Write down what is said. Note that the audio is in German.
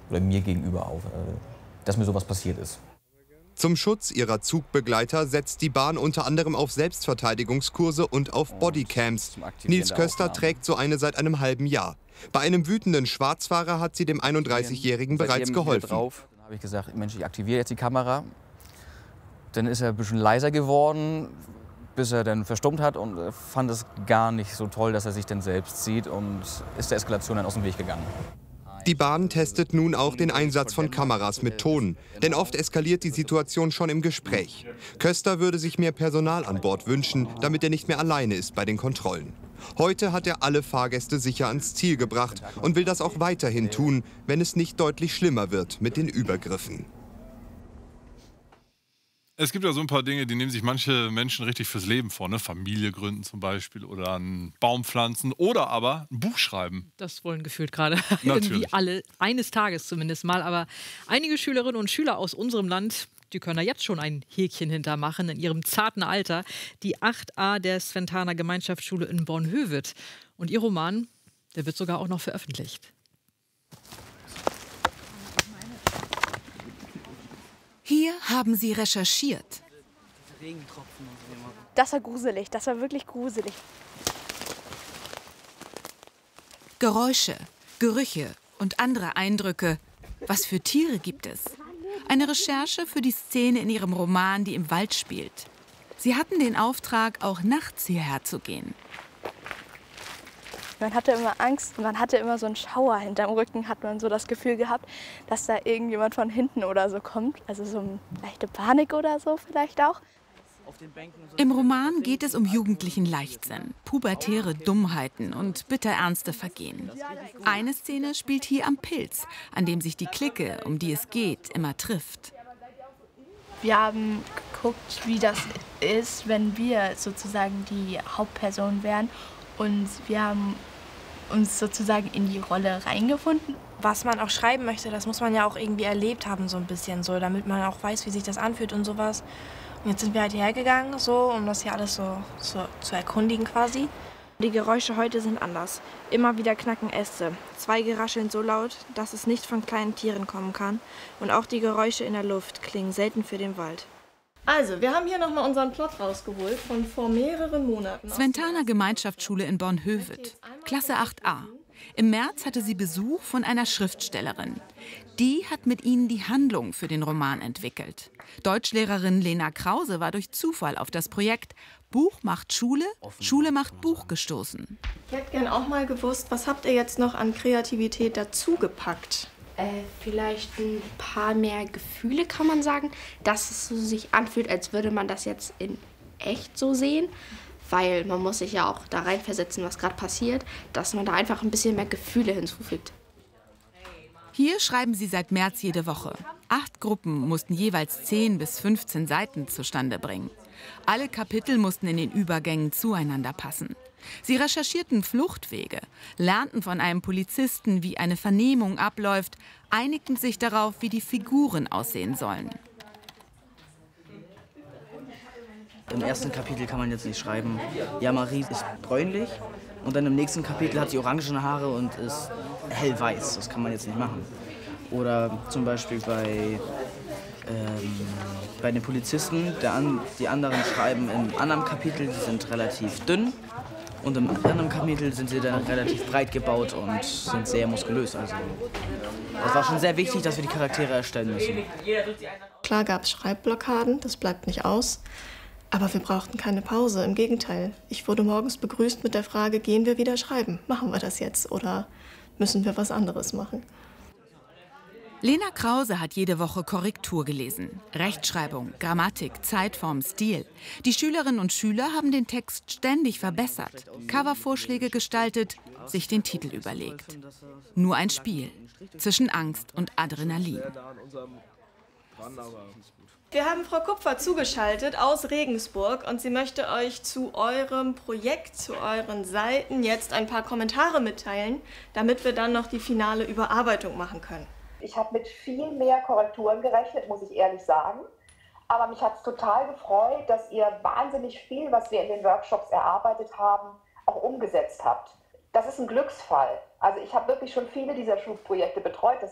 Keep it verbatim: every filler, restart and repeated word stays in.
oder mir gegenüber auch, dass mir sowas passiert ist. Zum Schutz ihrer Zugbegleiter setzt die Bahn unter anderem auf Selbstverteidigungskurse und auf Bodycams. Nils Köster trägt so eine seit einem halben Jahr. Bei einem wütenden Schwarzfahrer hat sie dem einunddreißigjährigen bereits geholfen. Dann habe ich gesagt, Mensch, ich aktiviere jetzt die Kamera. Dann ist er ein bisschen leiser geworden, bis er dann verstummt hat und fand es gar nicht so toll, dass er sich dann selbst sieht und ist der Eskalation dann aus dem Weg gegangen. Die Bahn testet nun auch den Einsatz von Kameras mit Ton. Denn oft eskaliert die Situation schon im Gespräch. Köster würde sich mehr Personal an Bord wünschen, damit er nicht mehr alleine ist bei den Kontrollen. Heute hat er alle Fahrgäste sicher ans Ziel gebracht und will das auch weiterhin tun, wenn es nicht deutlich schlimmer wird mit den Übergriffen. Es gibt ja so ein paar Dinge, die nehmen sich manche Menschen richtig fürs Leben vor, ne? Familie gründen zum Beispiel oder einen Baum pflanzen oder aber ein Buch schreiben. Das wollen gefühlt gerade irgendwie alle, eines Tages zumindest mal. Aber einige Schülerinnen und Schüler aus unserem Land, die können da jetzt schon ein Häkchen hintermachen in ihrem zarten Alter. Die acht a der Sventana Gemeinschaftsschule in Bornhöved. Und ihr Roman, der wird sogar auch noch veröffentlicht. Hier haben sie recherchiert. Das war gruselig, das war wirklich gruselig. Geräusche, Gerüche und andere Eindrücke. Was für Tiere gibt es? Eine Recherche für die Szene in ihrem Roman, die im Wald spielt. Sie hatten den Auftrag, auch nachts hierher zu gehen. Man hatte immer Angst, man hatte immer so einen Schauer hinterm Rücken, hat man so das Gefühl gehabt, dass da irgendjemand von hinten oder so kommt. Also so eine leichte Panik oder so vielleicht auch. Im Roman geht es um jugendlichen Leichtsinn, pubertäre Dummheiten und bitterernste Vergehen. Eine Szene spielt hier am Pilz, an dem sich die Clique, um die es geht, immer trifft. Wir haben geguckt, wie das ist, wenn wir sozusagen die Hauptperson wären. Und wir haben uns sozusagen in die Rolle reingefunden. Was man auch schreiben möchte, das muss man ja auch irgendwie erlebt haben, so ein bisschen, so, damit man auch weiß, wie sich das anfühlt und sowas. Und jetzt sind wir halt hierher gegangen, so, um das hier alles so, so zu erkundigen quasi. Die Geräusche heute sind anders. Immer wieder knacken Äste. Zweige rascheln so laut, dass es nicht von kleinen Tieren kommen kann. Und auch die Geräusche in der Luft klingen selten für den Wald. Also, wir haben hier nochmal unseren Plot rausgeholt von vor mehreren Monaten. Sventana Gemeinschaftsschule in Bornhöved, Klasse acht a. Im März hatte sie Besuch von einer Schriftstellerin. Die hat mit ihnen die Handlung für den Roman entwickelt. Deutschlehrerin Lena Krause war durch Zufall auf das Projekt Buch macht Schule, Schule macht Buch gestoßen. Ich hätte gern auch mal gewusst, was habt ihr jetzt noch an Kreativität dazugepackt? Äh, vielleicht ein paar mehr Gefühle, kann man sagen, dass es so sich anfühlt, als würde man das jetzt in echt so sehen, weil man muss sich ja auch da reinversetzen, was gerade passiert, dass man da einfach ein bisschen mehr Gefühle hinzufügt. Hier schreiben sie seit März jede Woche. Acht Gruppen mussten jeweils zehn bis fünfzehn Seiten zustande bringen. Alle Kapitel mussten in den Übergängen zueinander passen. Sie recherchierten Fluchtwege, lernten von einem Polizisten, wie eine Vernehmung abläuft, einigten sich darauf, wie die Figuren aussehen sollen. Im ersten Kapitel kann man jetzt nicht schreiben, ja, Marie ist bräunlich und dann im nächsten Kapitel hat sie orangene Haare und ist hellweiß. Das kann man jetzt nicht machen. Oder zum Beispiel bei, ähm, bei den Polizisten, der an, die anderen schreiben im anderen Kapitel, die sind relativ dünn. Und im anderen Kapitel sind sie dann relativ breit gebaut und sind sehr muskulös. Also es war schon sehr wichtig, dass wir die Charaktere erstellen müssen. Klar gab es Schreibblockaden, das bleibt nicht aus. Aber wir brauchten keine Pause, im Gegenteil. Ich wurde morgens begrüßt mit der Frage, gehen wir wieder schreiben? Machen wir das jetzt oder müssen wir was anderes machen? Lena Krause hat jede Woche Korrektur gelesen. Rechtschreibung, Grammatik, Zeitform, Stil. Die Schülerinnen und Schüler haben den Text ständig verbessert, Covervorschläge gestaltet, sich den Titel überlegt. Nur ein Spiel zwischen Angst und Adrenalin. Wir haben Frau Kupfer zugeschaltet aus Regensburg und sie möchte euch zu eurem Projekt, zu euren Seiten jetzt ein paar Kommentare mitteilen, damit wir dann noch die finale Überarbeitung machen können. Ich habe mit viel mehr Korrekturen gerechnet, muss ich ehrlich sagen. Aber mich hat es total gefreut, dass ihr wahnsinnig viel, was wir in den Workshops erarbeitet haben, auch umgesetzt habt. Das ist ein Glücksfall. Also ich habe wirklich schon viele dieser Schulprojekte betreut. Das